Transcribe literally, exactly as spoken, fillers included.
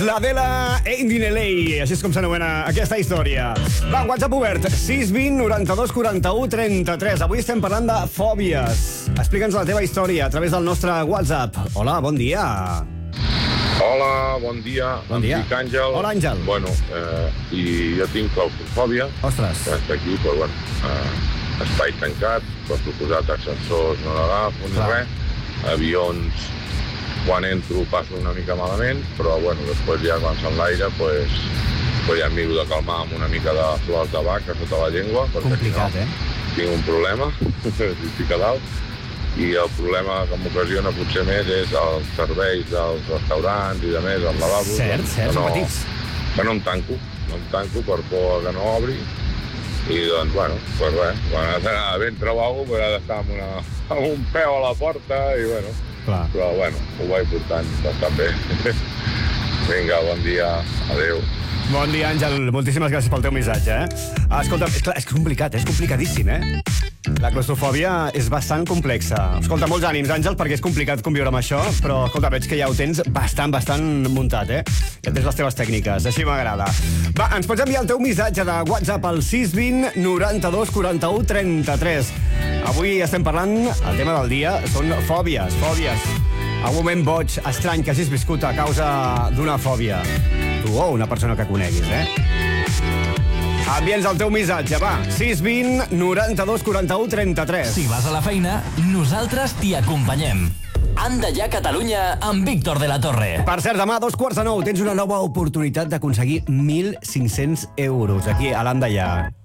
l'Adela Eindinelei, així és com s'anomena aquesta història. Va, WhatsApp obert, sis vint noranta-dos quaranta-u trenta-tres. Avui estem parlant de fòbies. Explica'ns la teva història a través del nostre WhatsApp. Hola, bon dia. Hola, bon dia. Bon dia. Em dic Àngel. Hola, Àngel. Bueno, eh, i jo tinc claustrofòbia. Ostres. Que està aquí, però bueno, eh, espai tancat, per suposat ascensors no l'agafo ni res. Avions, quan entro passo una mica malament, però bueno, després ja quan s'enlaire, pues, pues ja em miro de calmar amb una mica de flors de vaca sota la llengua, perquè complicat, si no, eh? tinc un problema, si estic a dalt, i el problema que m'ocasiona potser més és els serveis dels restaurants i de més, els lavabos. Cert, cert, són petits. Que no em tanco, no em tanco per por que no obri, i doncs, bueno, pues res, quan has d'anar a ventre o alguna cosa, pues ha d'estar amb, una, amb un peu a la porta, i bueno, clar. Però bueno, ho vaig portant bastant bé. Vinga, bon dia, adeu. Bon dia, Àngel, moltíssimes gràcies pel teu missatge, eh? Escolta, és, clar, és complicat, és complicadíssim, eh? La claustrofòbia és bastant complexa. Escolta, molts ànims, Àngel, perquè és complicat conviure amb això, però, escolta, veig que ja ho tens bastant, bastant muntat, eh? Ja tens les teves tècniques, així m'agrada. Va, ens pots enviar el teu missatge de WhatsApp al sis vint noranta-dos quaranta-u trenta-tres. Avui estem parlant, el tema del dia són fòbies, fòbies. Un moment boig, estrany, que hagis viscut a causa d'una fòbia. Tu o una persona que coneguis, eh? Envia'ns el teu missatge, va. sis vint noranta-dos quaranta-u trenta-tres. Si vas a la feina, nosaltres t'hi acompanyem. Anda ja Catalunya amb Víctor de la Torre. Per cert, demà a dos quarts de nou tens una nova oportunitat d'aconseguir mil cinc-cents euros aquí a l'Anda ja.